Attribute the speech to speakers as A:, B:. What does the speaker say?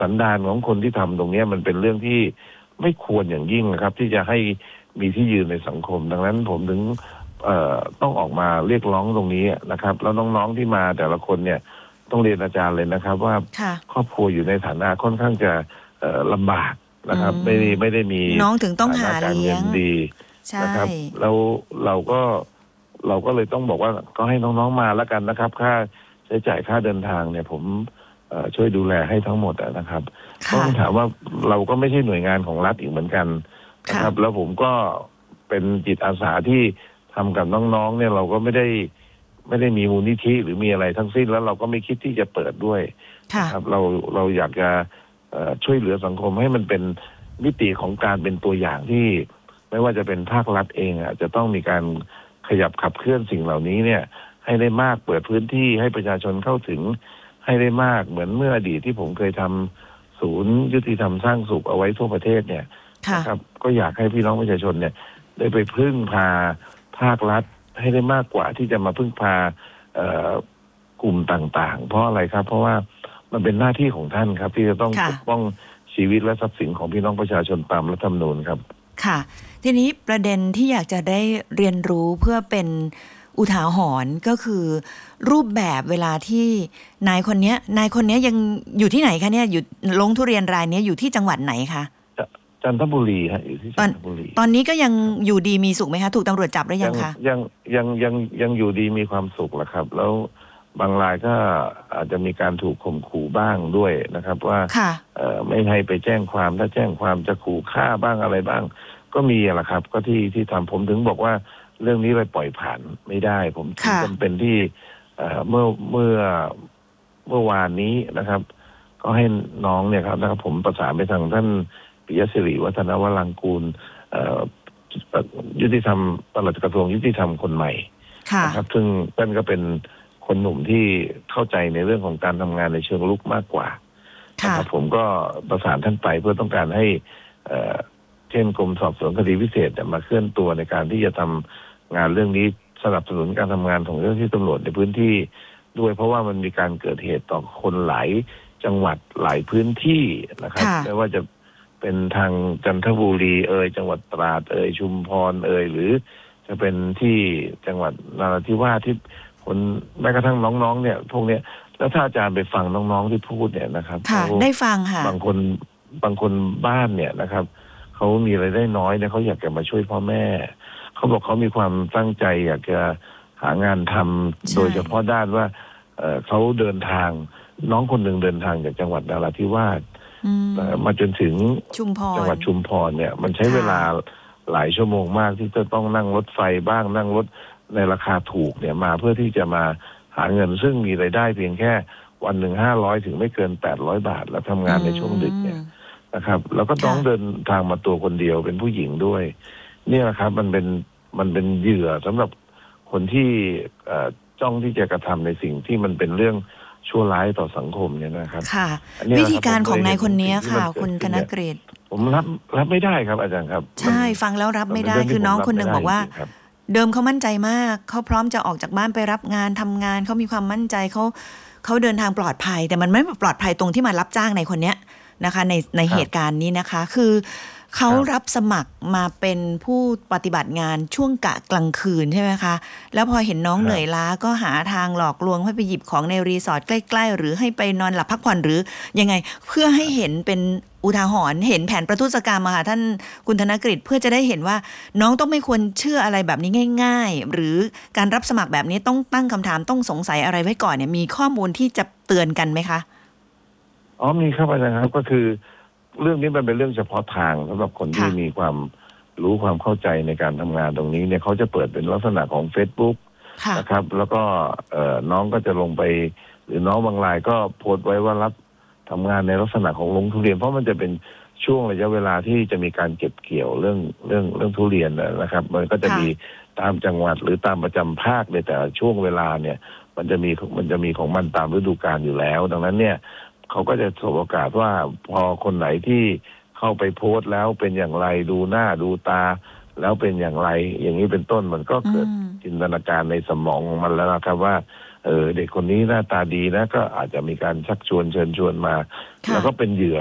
A: สันดานของคนที่ทำตรงนี้มันเป็นเรื่องที่ไม่ควรอย่างยิ่งนะครับที่จะให้มีที่ยืนในสังคมดังนั้นผมถึงต้องออกมาเรียกร้องตรงนี้นะครับแล้วน้องๆที่มาแต่ละคนเนี่ยต้องเรียนอาจารย์เลยนะครับว่าครอบครัวอยู่ในฐานะค่อนข้างจะลำบากนะครับไม่ได้มี
B: น้องถึงต้องหา
A: การเงินดีนะครับแล้วเราก็เลยต้องบอกว่าก็ให้น้องๆมาแล้วกันนะครับค่าใช้จ่ายค่าเดินทางเนี่ยผมช่วยดูแลให้ทั้งหมดนะครับต้องถามว่าเราก็ไม่ใช่หน่วยงานของรัฐอีกเหมือนกันนะครับแล้วผมก็เป็นจิตอาสาที่ทำกับน้องๆเนี่ยเราก็ไม่ได้มีมูลนิธิหรือมีอะไรทั้งสิ้นแล้วเราก็ไม่คิดที่จะเปิดด้วยนะครับเราอยากจะช่วยเหลือสังคมให้มันเป็นมิติของการเป็นตัวอย่างที่ไม่ว่าจะเป็นภาครัฐเองจะต้องมีการขยับขับเคลื่อนสิ่งเหล่านี้เนี่ยให้ได้มากเปิดพื้นที่ให้ประชาชนเข้าถึงให้ได้มากเหมือนเมื่ออดีตที่ผมเคยทำศูนย์ยุติธรรมสร้างสุขเอาไว้ทั่วประเทศเนี่ยนะครับก็อยากให้พี่น้องประชาชนเนี่ยได้ไปพึ่งพาภาครัฐให้ได้มากกว่าที่จะมาพึ่งพากลุ่มต่างๆเพราะอะไรครับเพราะว่ามันเป็นหน้าที่ของท่านครับที่จะต้องปกป้องชีวิตและทรัพย์สินของพี่น้องประชาชนตามรัฐธรรมนูญครับ
B: ค่ะทีนี้ประเด็นที่อยากจะได้เรียนรู้เพื่อเป็นอุทาหรณ์ก็คือรูปแบบเวลาที่นายคนนี้ยังอยู่ที่ไหนคะเนี่ยอยู่ลงทุเรียนรายนี้อยู่ที่จังหวัดไหนคะ
A: จันทบุรีฮะอยู่ที่จันทบุรี
B: ตอนนี้ก็ยังอยู่ดีมีสุขไหมคะถูกตำรวจจับหรือยังคะ
A: ยังอยู่ดีมีความสุขแหละครับแล้วบางรายก็อาจจะมีการถูกข่มขู่บ้างด้วยนะครับว่าไม่ให้ไปแจ้งความถ้าแจ้งความจะขู่ฆ่าบ้างอะไรบ้างก็มีแหละครับก็ที่ทำผมถึงบอกว่าเรื่องนี้ไปปล่อยผ่านไม่ได้ผมจำเป็นที่เมื่อวานนี้นะครับก็ให้น้องเนี่ยครับนะครับผมประสานไปทางท่านปิยศิริวัฒนวรังกูลยุติธรรมปลัดกระทรวงยุติธรรมคนใหม่นะครับซึ่งท่านก็เป็นคนหนุ่มที่เข้าใจในเรื่องของการทำงานในเชิงลุกมากกว่านะครับผมก็ประสานท่านไปเพื่อต้องการให้เช่นกรมสอบสวนคดีพิเศษมาเคลื่อนตัวในการที่จะทำงานเรื่องนี้สนับสนุนการทำงานของเจ้าหน้าที่ตำรวจในพื้นที่ด้วยเพราะว่ามันมีการเกิดเหตุต่อคนหลายจังหวัดหลายพื้นที่นะครับไม่ว่าจะเป็นทางจันทบุรีจังหวัดตราดชุมพรหรือจะเป็นที่จังหวัดนราธิวาสที่คนแม้กระทั่งน้องๆเนี่ยพวกเนี้ยแล้วถ้าอาจารย์ไปฟังน้องๆที่พูดเนี่ยนะครับ
B: ได้ฟังค่ะ
A: บางคนบ้านเนี่ยนะครับเขามีรายได้น้อยเนี่ยเขาอยากจะมาช่วยพ่อแม่เขาบอกเขามีความตั้งใจอยากจะหางานทำโดยเฉพาะด้านว่าเขาเดินทางน้องคนหนึ่งเดินทางจากจังหวัดนราธิวาสมาจนถึงจังหวัดชุมพรเนี่ยมันใช้เวลาหลายชั่วโมงมากที่จะต้องนั่งรถไฟบ้างนั่งรถในราคาถูกเนี่ยมาเพื่อที่จะมาหาเงินซึ่งมีรายได้เพียงแค่วันหนึ่ง500ถึงไม่เกิน800 บาทแล้วทำงานในช่วงดึกเนี่ยนะครับแล้วก็ต้องเดินทางมาตัวคนเดียวเป็นผู้หญิงด้วยนี่แหละครับมันเป็นเหยื่อสำหรับคนที่จ้องที่จะกระทำในสิ่งที่มันเป็นเรื่องชั่วร้ายต่อสังคมเนี่ยนะครับ
B: ค่ะวิธีการของนายคนนี้ค่ะคุณธนกฤษ
A: ผมรับไม่ได้ครับอาจารย์ครับ
B: ใช่ฟังแล้วรับไม่ได้คือน้องคนหนึ่งบอกว่าเดิมเขามั่นใจมากเขาพร้อมจะออกจากบ้านไปรับงานทำงานเขามีความมั่นใจเขาเดินทางปลอดภัยแต่มันไม่ปลอดภัยตรงที่มารับจ้างในคนเนี้ยนะคะในเหตุการณ์นี้นะคะคือเขารับสมัครมาเป็นผู้ปฏิบัติงานช่วงกะกลางคืนใช่ไหมคะแล้วพอเห็นน้องเหนื่อยล้าก็หาทางหลอกลวงให้ไปหยิบของในรีสอร์ทใกล้ๆหรือให้ไปนอนหลับพักผ่อนหรือยังไงเพื่อให้เห็นเป็นอุทาหรณ์เห็นแผนประทุษกรรมค่ะท่านคุณธนกฤษเพื่อจะได้เห็นว่าน้องต้องไม่ควรเชื่ออะไรแบบนี้ง่ายๆหรือการรับสมัครแบบนี้ต้องตั้งคำถามต้องสงสัยอะไรไว้ก่อนเนี่ยมีข้อมูลที่จะเตือนกันไหมคะ
A: มีครับอาจารย์ครับก็คือเรื่องนี้มันเป็นเรื่องเฉพาะทางสำหรับคนที่มีความรู้ความเข้าใจในการทำงานตรงนี้เนี่ยเขาจะเปิดเป็นลักษณะของ Facebook นะครับแล้วก็น้องก็จะลงไปหรือน้องบางรายก็โพสต์ไว้ว่ารับทำงานในลักษณะของลงทุเรียนเพราะมันจะเป็นช่วงระยะเวลาที่จะมีการเก็บเกี่ยวเรื่องทุเรียนนะครับมันก็จะมีตามจังหวัดหรือตามประจำภาคในแต่ช่วงเวลาเนี่ยมันจะมีของมันตามฤดูกาลอยู่แล้วดังนั้นเนี่ยเขาก็จะสบโอกาสว่าพอคนไหนที่เข้าไปโพสต์แล้วเป็นอย่างไรดูหน้าดูตาแล้วเป็นอย่างไรอย่างนี้เป็นต้นมันก็เกิดจินตนาการในสมองของมันแล้วนะครับว่าเด็กคนนี้หน้าตาดีนะก็อาจจะมีการชักชวนเชิญชวนมา
B: ค่ะ
A: แล้วก็เป็นเหยื่อ